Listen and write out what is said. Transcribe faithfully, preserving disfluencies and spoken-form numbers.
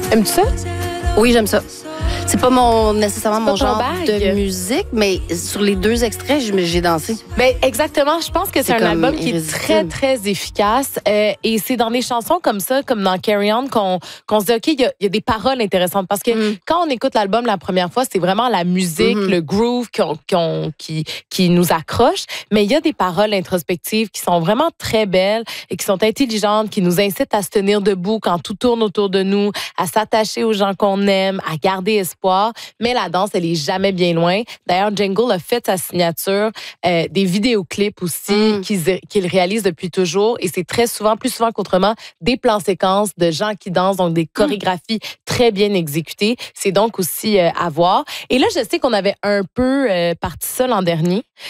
Aimes-tu ça? Oui, j'aime ça. C'est pas mon nécessairement mon pas ton genre bag. de musique, mais sur les deux extraits, j'ai j'ai dansé. Ben exactement. Je pense que c'est, C'est un comme album qui est très, irrésistible. très efficace. Euh, et c'est dans des chansons comme ça, comme dans Carry On, qu'on, qu'on se dit, OK, il y a, il y a des paroles intéressantes. Parce que Mm. quand on écoute l'album la première fois, c'est vraiment la musique, Mhm. le groove qu'on- qu'on- qui, qui nous accroche. Mais il y a des paroles introspectives qui sont vraiment très belles et qui sont intelligentes, qui nous incitent à se tenir debout quand tout tourne autour de nous, à s'attacher aux gens qu'on aime, à garder espoir. Mais la danse, elle est jamais bien loin. D'ailleurs, Django a fait sa signature, euh, des vidéoclips aussi Mm. qu'il, qu'il réalise depuis toujours. Et c'est très souvent, plus souvent qu'autrement, des plans séquences de gens qui dansent, donc des chorégraphies très bien exécutées. C'est donc aussi euh, à voir. Et là, je sais qu'on avait un peu euh, parti ça l'an dernier.